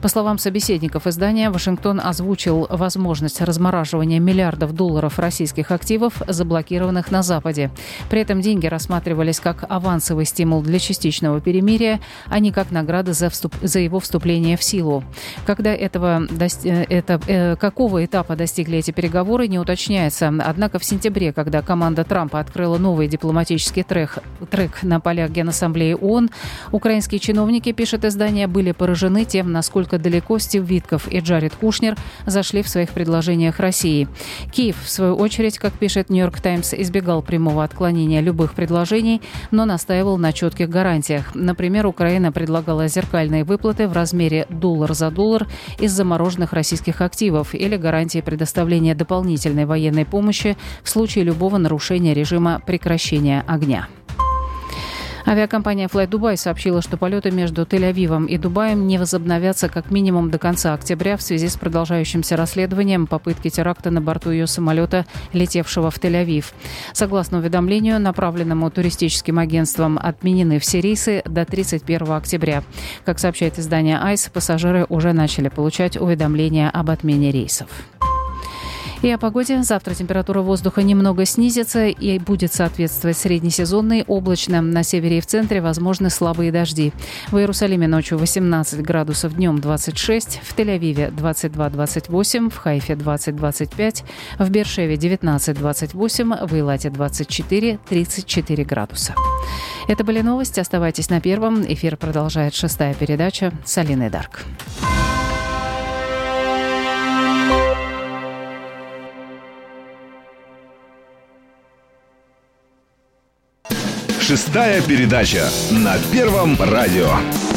По словам собеседников издания, Вашингтон озвучил возможность размораживания миллиардов долларов российских активов, заблокированных на Западе. При этом деньги рассматривались как авансовый стимул для частичного перемирия, а не как награда за его вступление в силу. Какого этапа достигли эти переговоры, не уточняется. Однако в сентябре, когда команда Трампа открыла новый дипломатический трек на полях Генассамблеи ООН, украинские чиновники, пишет издание, были поражены тем, насколько далеко Стив Витков и Джаред Кушнер зашли в своих предложениях России. Киев, в свою очередь, как пишет «Нью-Йорк Таймс», избегал прямого отклонения любых предложений, но настаивал на четких гарантиях. Например, Украина предлагала зеркальные выплаты в размере $1 за $1 из замороженных российских активов или гарантии предоставления дополнительной военной помощи в случае любого нарушения режима прекращения огня. Авиакомпания Flight Dubai сообщила, что полеты между Тель-Авивом и Дубаем не возобновятся как минимум до конца октября в связи с продолжающимся расследованием попытки теракта на борту ее самолета, летевшего в Тель-Авив. Согласно уведомлению, направленному туристическим агентствам, отменены все рейсы до 31 октября. Как сообщает издание ICE, пассажиры уже начали получать уведомления об отмене рейсов. И о погоде. Завтра температура воздуха немного снизится и будет соответствовать среднесезонной, облачно. На севере и в центре возможны слабые дожди. В Иерусалиме ночью 18 градусов, днем 26, в Тель-Авиве 22-28, в Хайфе 20-25, в Бершеве 19-28, в Эйлате 24-34 градуса. Это были новости. Оставайтесь на Первом. Эфир продолжает 6-я передача с Алиной Дарк. Шестая передача на Первом радио.